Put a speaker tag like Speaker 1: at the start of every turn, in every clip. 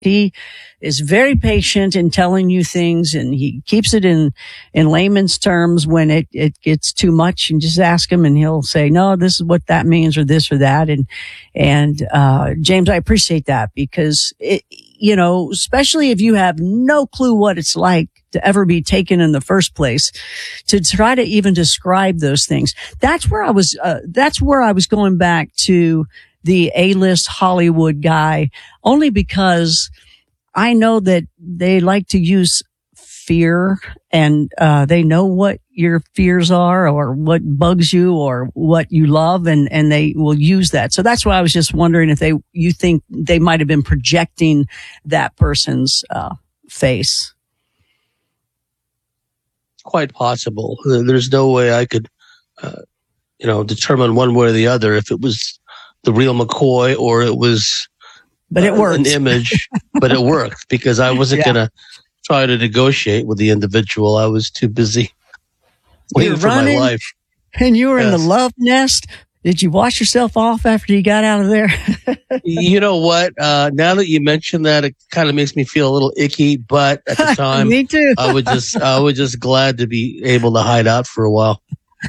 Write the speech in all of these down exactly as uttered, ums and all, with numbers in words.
Speaker 1: He is very patient in telling you things, and he keeps it in, in layman's terms when it, it gets too much, and just ask him and he'll say, no, this is what that means, or this or that. And, and, uh, James, I appreciate that, because it, you know, especially if you have no clue what it's like to ever be taken in the first place, to try to even describe those things. That's where I was, uh, that's where I was going back to the A-list Hollywood guy, only because I know that they like to use fear, and uh they know what your fears are, or what bugs you, or what you love, and and they will use that. So that's why I was just wondering if they you think they might have been projecting that person's uh face.
Speaker 2: Quite possible. There's no way I could uh, you know determine one way or the other if it was the real McCoy or it was
Speaker 1: but it
Speaker 2: uh,
Speaker 1: worked.
Speaker 2: an image, but it worked because I wasn't yeah. going to try to negotiate with the individual. I was too busy waiting for my life.
Speaker 1: And you were
Speaker 2: yes.
Speaker 1: in the love nest. Did you wash yourself off after you got out of there?
Speaker 2: You know what? Uh, now that you mention that, it kind of makes me feel a little icky, but at the time,
Speaker 1: me too.
Speaker 2: I was just, I was just glad to be able to hide out for a while.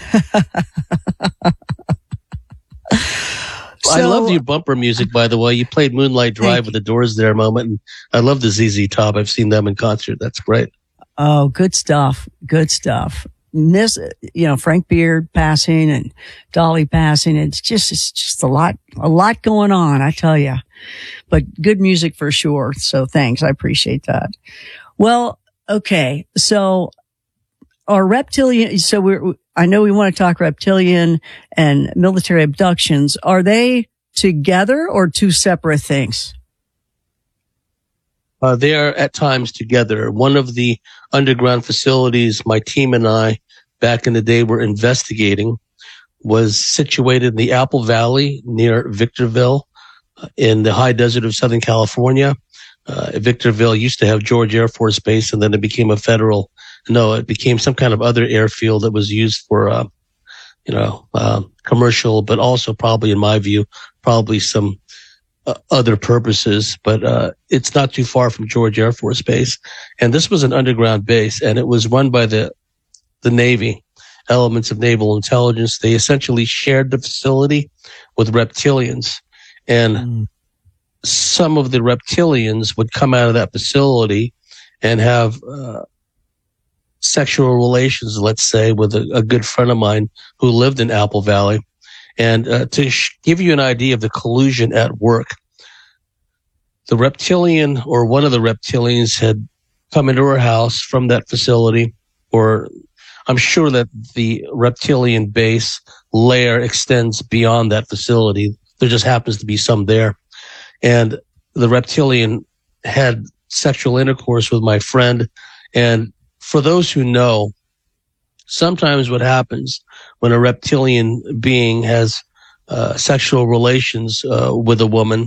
Speaker 2: So, I love your bumper music, by the way. You played Moonlight Drive with the Doors there a moment, and I love the Z Z Top. I've seen them in concert. That's great.
Speaker 1: Oh, good stuff. Good stuff. Miss, you know, Frank Beard passing and Dolly passing. It's just, it's just a lot, a lot going on, I tell you. But good music for sure. So thanks. I appreciate that. Well, okay. So our reptilian, so we're, I know we want to talk reptilian and military abductions. Are they together or two separate things?
Speaker 2: Uh, they are at times together. One of the underground facilities my team and I back in the day were investigating was situated in the Apple Valley near Victorville uh, in the high desert of Southern California. Uh, Victorville used to have George Air Force Base, and then it became a federal. No, it became some kind of other airfield that was used for, uh, you know, uh, commercial, but also probably, in my view, probably some uh, other purposes. But uh, it's not too far from George Air Force Base, and this was an underground base, and it was run by the the Navy, elements of naval intelligence. They essentially shared the facility with reptilians, and mm. some of the reptilians would come out of that facility and have uh, sexual relations, let's say, with a, a good friend of mine who lived in Apple Valley. And uh, to sh- give you an idea of the collusion at work, the reptilian or one of the reptilians had come into her house from that facility, or I'm sure that the reptilian base layer extends beyond that facility. There just happens to be some there. And the reptilian had sexual intercourse with my friend. And for those who know, sometimes what happens when a reptilian being has uh, sexual relations uh, with a woman,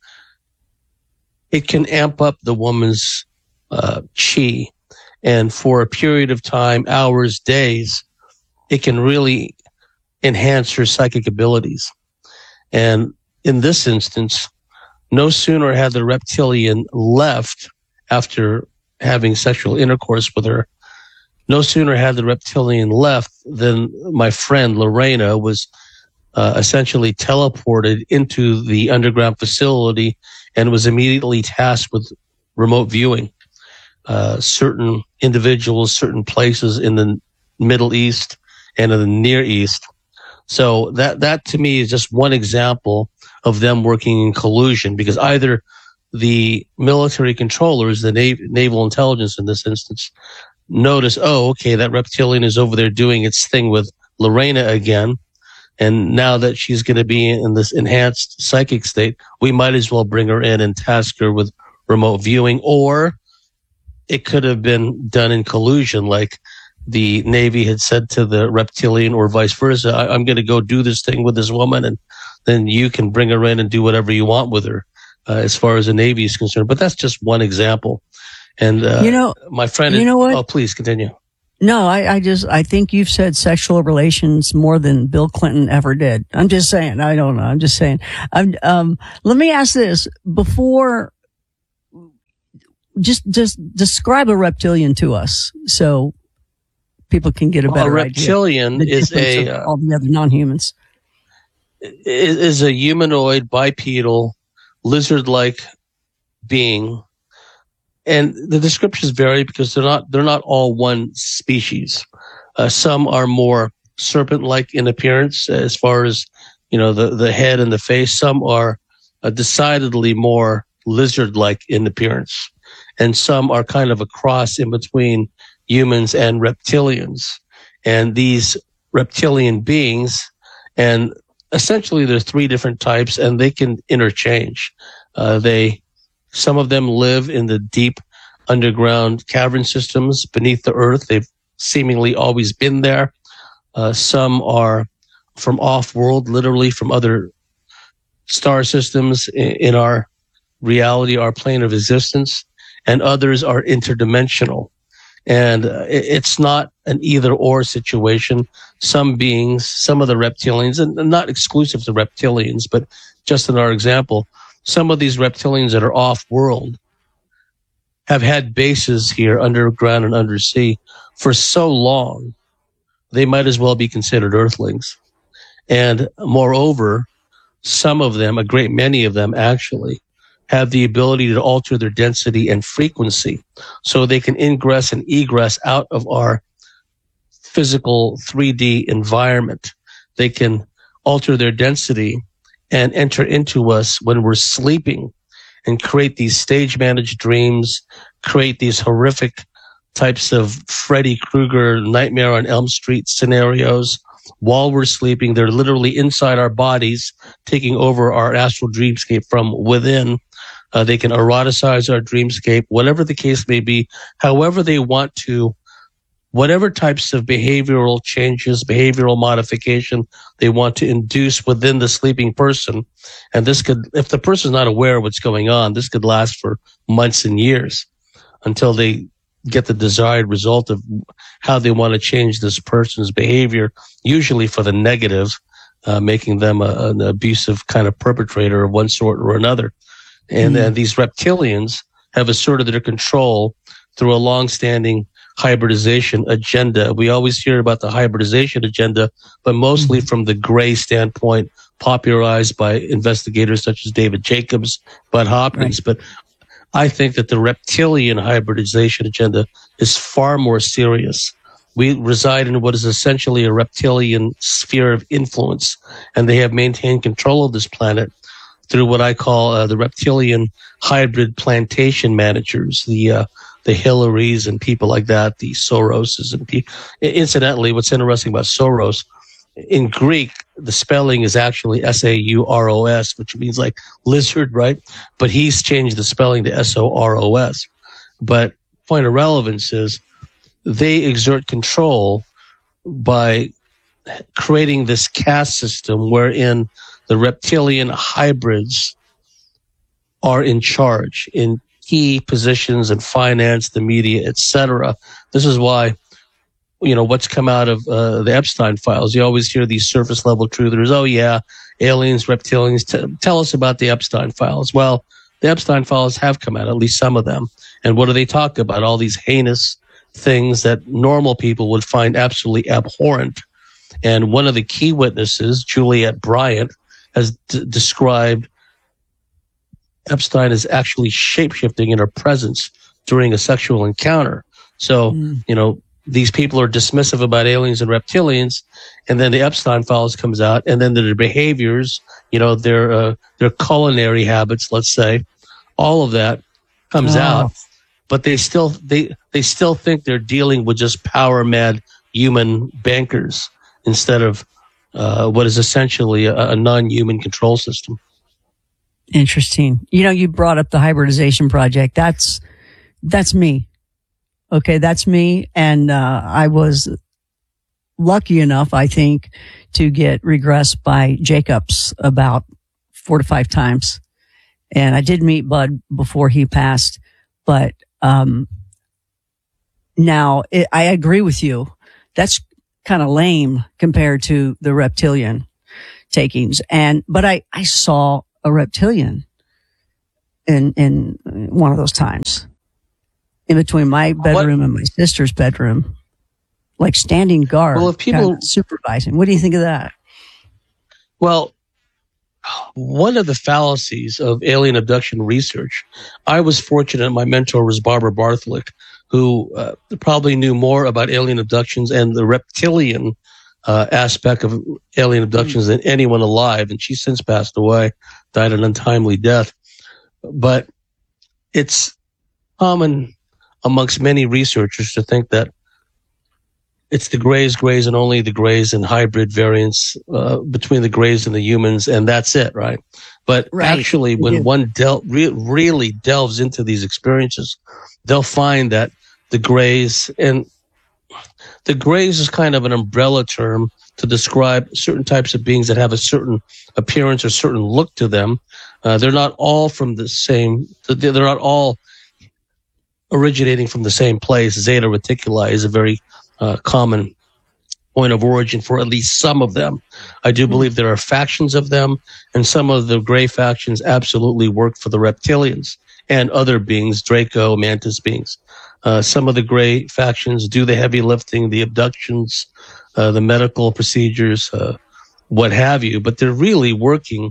Speaker 2: it can amp up the woman's uh, chi. And for a period of time, hours, days, it can really enhance her psychic abilities. And in this instance, no sooner had the reptilian left after having sexual intercourse with her, no sooner had the reptilian left than my friend Lorena was uh, essentially teleported into the underground facility and was immediately tasked with remote viewing uh, certain individuals, certain places in the Middle East and in the Near East. So that, that to me is just one example of them working in collusion, because either the military controllers, the nav- naval intelligence in this instance, notice, oh, okay, that reptilian is over there doing its thing with Lorena again. And now that she's going to be in this enhanced psychic state, we might as well bring her in and task her with remote viewing. Or it could have been done in collusion, like the Navy had said to the reptilian, or vice versa. I- I'm going to go do this thing with this woman, and then you can bring her in and do whatever you want with her, uh, as far as the Navy is concerned. But that's just one example. And, uh,
Speaker 1: you know,
Speaker 2: my friend,
Speaker 1: you know what?
Speaker 2: Oh, please continue.
Speaker 1: No, I, I just, I think you've said sexual relations more than Bill Clinton ever did. I'm just saying. I don't know. I'm just saying. I'm, um, let me ask this. Before, just just describe a reptilian to us so people can get a better
Speaker 2: well, a reptilian
Speaker 1: idea.
Speaker 2: is a
Speaker 1: uh, all the other non-humans
Speaker 2: is, is a humanoid, bipedal, lizard-like being, and the descriptions vary because they're not they're not all one species. Uh, some are more serpent-like in appearance, as far as you know, the the head and the face. Some are uh, decidedly more lizard-like in appearance, and some are kind of a cross in between humans and reptilians. And these reptilian beings, and essentially there's three different types, and they can interchange. Uh, they, some of them live in the deep underground cavern systems beneath the earth. They've seemingly always been there. Uh, some are from off-world, literally from other star systems in, in our reality, our plane of existence, and others are interdimensional. And uh, it, it's not an either-or situation. Some beings, some of the reptilians, and not exclusive to reptilians, but just in our example, some of these reptilians that are off-world have had bases here underground and undersea for so long, they might as well be considered earthlings. And moreover, some of them, a great many of them actually, have the ability to alter their density and frequency so they can ingress and egress out of our physical three D environment. They can alter their density and enter into us when we're sleeping and create these stage-managed dreams, create these horrific types of Freddy Krueger, Nightmare on Elm Street scenarios. While we're sleeping, they're literally inside our bodies, taking over our astral dreamscape from within. Uh, they can eroticize our dreamscape, whatever the case may be, however they want to, whatever types of behavioral changes, behavioral modification they want to induce within the sleeping person. And this could, if the person's not aware of what's going on, this could last for months and years until they get the desired result of how they want to change this person's behavior, usually for the negative, uh, making them a, an abusive kind of perpetrator of one sort or another. And then mm. these reptilians have asserted their control through a long-standing hybridization agenda. We always hear about the hybridization agenda, but mostly mm. from the gray standpoint, popularized by investigators such as David Jacobs, Bud Hopkins. Right. But I think that the reptilian hybridization agenda is far more serious. We reside in what is essentially a reptilian sphere of influence, and they have maintained control of this planet through what I call uh, the reptilian hybrid plantation managers, the uh, the Hillarys and people like that, the Soroses and people. Incidentally, what's interesting about Soros, in Greek, the spelling is actually S A U R O S, which means like lizard, right? But he's changed the spelling to S O R O S. But point of relevance is they exert control by creating this caste system wherein the reptilian hybrids are in charge in key positions in finance, the media, et cetera. This is why, you know, what's come out of uh, the Epstein files. You always hear these surface level truthers. Oh yeah, aliens, reptilians. T- tell us about the Epstein files. Well, the Epstein files have come out, at least some of them. And what do they talk about? All these heinous things that normal people would find absolutely abhorrent. And one of the key witnesses, Juliet Bryant, has d- described Epstein as actually shapeshifting in her presence during a sexual encounter. So, mm. you know, these people are dismissive about aliens and reptilians, and then the Epstein files comes out, and then their behaviors, you know, their uh, their culinary habits, let's say, all of that comes oh. out. But they still they they still think they're dealing with just power mad human bankers instead of uh, what is essentially a, a non-human control system.
Speaker 1: Interesting. You know, you brought up the hybridization project. That's that's me. Okay, that's me. And uh, I was lucky enough, I think, to get regressed by Jacobs about four to five times. And I did meet Bud before he passed. But um, now it, I agree with you. That's kind of lame compared to the reptilian takings. And but I, I saw a reptilian in in one of those times. in between my bedroom what? and my sister's bedroom, like standing guard,
Speaker 2: well, if people
Speaker 1: kind of supervising. What do you think of that?
Speaker 2: Well, one of the fallacies of alien abduction research, I was fortunate. My mentor was Barbara Bartholick, who uh, probably knew more about alien abductions and the reptilian uh, aspect of alien abductions mm. than anyone alive. And she's since passed away, died an untimely death. But it's common amongst many researchers to think that it's the Greys, Greys, and only the Greys and hybrid variants uh, between the Greys and the humans, and that's it, right? But right. actually, when yeah. one del- re- really delves into these experiences, they'll find that the Greys, and the Greys is kind of an umbrella term to describe certain types of beings that have a certain appearance or certain look to them. Uh, they're not all from the same, they're not all originating from the same place. Zeta Reticuli is a very uh, common point of origin for at least some of them. I do believe there are factions of them, and some of the gray factions absolutely work for the reptilians and other beings, Draco, Mantis beings. Uh, some of the gray factions do the heavy lifting, the abductions, uh, the medical procedures, uh, what have you, but they're really working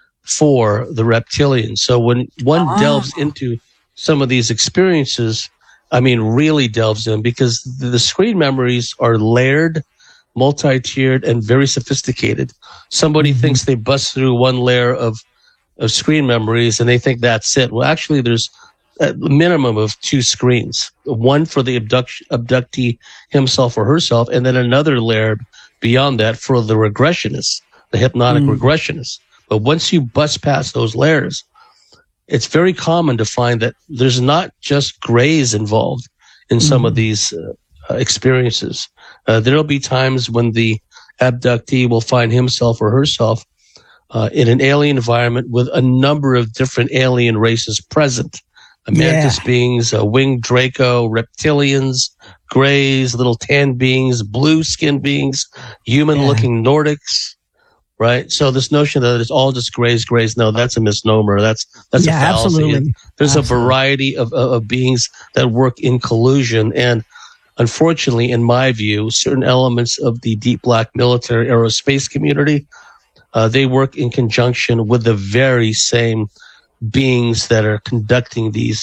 Speaker 2: for the reptilians. So when one oh. delves into some of these experiences, I mean, really delves in, because the screen memories are layered, multi-tiered, and very sophisticated. Somebody mm-hmm. thinks they bust through one layer of, of screen memories and they think that's it. Well, actually, there's a minimum of two screens, one for the abduct- abductee himself or herself, and then another layer beyond that for the regressionists, the hypnotic mm. regressionists. But once you bust past those layers, it's very common to find that there's not just grays involved in some mm. of these uh, experiences. Uh, there'll be times when the abductee will find himself or herself uh, in an alien environment with a number of different alien races present. Mantis yeah. beings, uh, winged Draco, reptilians, grays, little tan beings, blue skin beings, human-looking yeah. Nordics, right? So this notion that it's all just grays, grays, no, that's a misnomer. That's that's yeah, a fallacy. Absolutely. There's absolutely. a variety of, of beings that work in collusion, and unfortunately, in my view, certain elements of the deep black military aerospace community, uh, they work in conjunction with the very same beings that are conducting these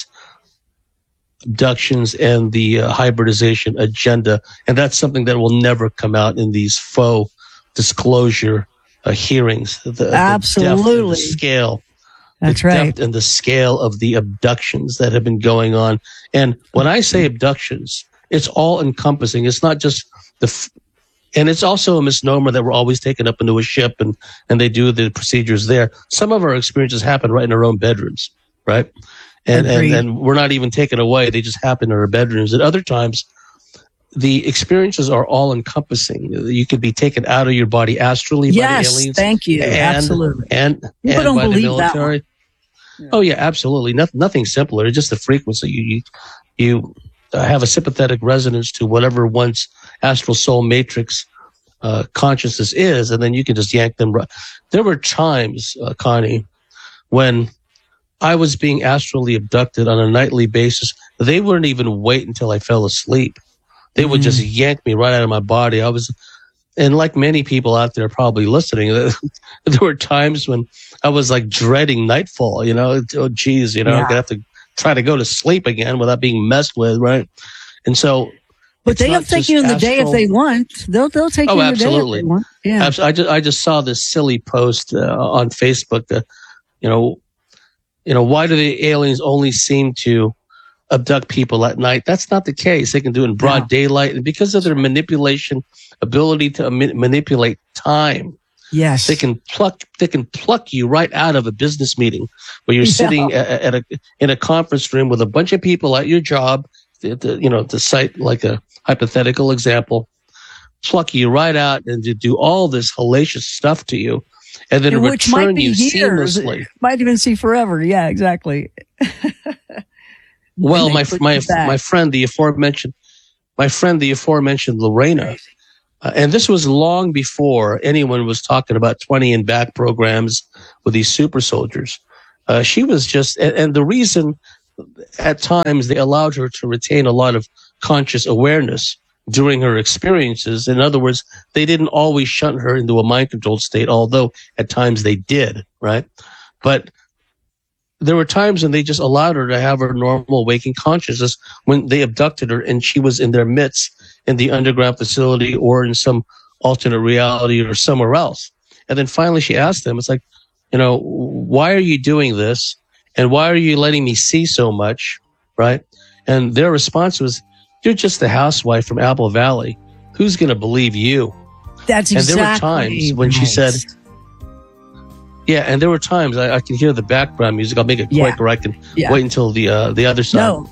Speaker 2: abductions and the uh, hybridization agenda. And that's something that will never come out in these faux disclosure uh, hearings. The,
Speaker 1: Absolutely.
Speaker 2: The, the scale.
Speaker 1: That's
Speaker 2: the
Speaker 1: right.
Speaker 2: depth and the scale of the abductions that have been going on. And when I say abductions, it's all encompassing. It's not just the, f- and it's also a misnomer that we're always taken up into a ship and, and they do the procedures there. Some of our experiences happen right in our own bedrooms, right? And, and, and we're not even taken away. They just happen in our bedrooms. At other times, the experiences are all encompassing. You could be taken out of your body astrally
Speaker 1: yes,
Speaker 2: by the aliens.
Speaker 1: Thank you.
Speaker 2: And,
Speaker 1: absolutely.
Speaker 2: And,
Speaker 1: People
Speaker 2: and
Speaker 1: don't
Speaker 2: by
Speaker 1: believe
Speaker 2: the military.
Speaker 1: That yeah.
Speaker 2: Oh yeah, absolutely. No, nothing simpler. It's just the frequency. You, you, you uh, have a sympathetic resonance to whatever one's astral soul matrix uh, consciousness is, and then you can just yank them. Right. There were times, uh, Connie, when I was being astrally abducted on a nightly basis. They wouldn't even wait until I fell asleep. They would mm. just yank me right out of my body. I was, and like many people out there probably listening, there were times when I was like dreading nightfall, you know, oh geez, you know, yeah. I'm going to have to try to go to sleep again without being messed with, right? And so,
Speaker 1: but they'll take you in the astral. day if they want. They'll they'll take
Speaker 2: oh,
Speaker 1: you in
Speaker 2: absolutely.
Speaker 1: the day if they want. Yeah,
Speaker 2: I just I just saw this silly post uh, on Facebook. Uh, you know, you know, why do the aliens only seem to abduct people at night? That's not the case. They can do it in broad yeah. daylight, and because of their manipulation ability to ma- manipulate time,
Speaker 1: yes,
Speaker 2: they can pluck they can pluck you right out of a business meeting where you're yeah. sitting at, at a in a conference room with a bunch of people at your job. To, to, you know, to cite like a hypothetical example, pluck you right out and to do all this hellacious stuff to you, and then
Speaker 1: and
Speaker 2: return you
Speaker 1: years.
Speaker 2: seamlessly.
Speaker 1: Might even see forever. Yeah, exactly.
Speaker 2: Well, my my my friend, the aforementioned, my friend, the aforementioned Lorena, uh, and this was long before anyone was talking about twenty and back programs with these super soldiers. Uh, she was just, and, and the reason at times they allowed her to retain a lot of conscious awareness during her experiences. In other words, they didn't always shunt her into a mind controlled state, although at times they did, right? But there were times when they just allowed her to have her normal waking consciousness when they abducted her and she was in their midst in the underground facility or in some alternate reality or somewhere else. And then finally she asked them, it's like, you know, why are you doing this? And why are you letting me see so much? Right? And their response was, you're just the housewife from Apple Valley. Who's going to believe you?
Speaker 1: That's
Speaker 2: and
Speaker 1: exactly.
Speaker 2: there were times when she said, yeah, and there were times I, I can hear the background music. I'll make it quick, yeah. or I can yeah. wait until the uh, the other side.
Speaker 1: No.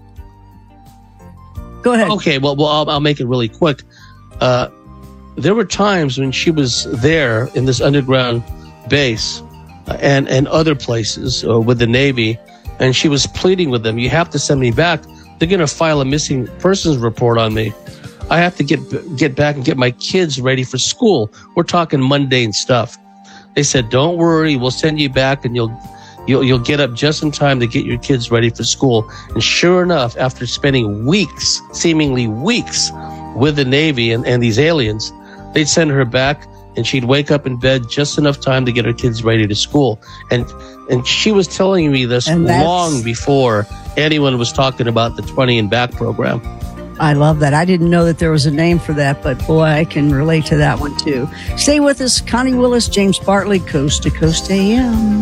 Speaker 1: Go ahead.
Speaker 2: Okay, well, well I'll, I'll make it really quick. Uh, there were times when she was there in this underground base uh, and, and other places uh, with the Navy, and she was pleading with them, you have to send me back. They're going to file a missing persons report on me. I have to get get back and get my kids ready for school. We're talking mundane stuff. They said, don't worry, we'll send you back and you'll, you'll, you'll get up just in time to get your kids ready for school. And sure enough, after spending weeks, seemingly weeks with the Navy and, and these aliens, they'd send her back and she'd wake up in bed just enough time to get her kids ready to school. And, and she was telling me this long before anyone was talking about the twenty and back program.
Speaker 1: I love that. I didn't know that there was a name for that, but boy, I can relate to that one too. Stay with us. Connie Willis, James Bartley, Coast to Coast A M.